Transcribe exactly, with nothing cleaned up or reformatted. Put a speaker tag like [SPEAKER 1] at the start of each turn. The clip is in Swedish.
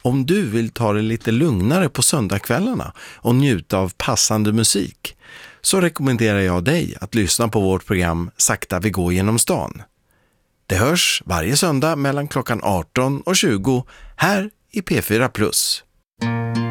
[SPEAKER 1] Om du vill ta det lite lugnare på söndagskvällarna och njuta av passande musik, så rekommenderar jag dig att lyssna på vårt program Sakta vi går genom stan. Det hörs varje söndag mellan klockan arton och tjugo här i P fyra Plus.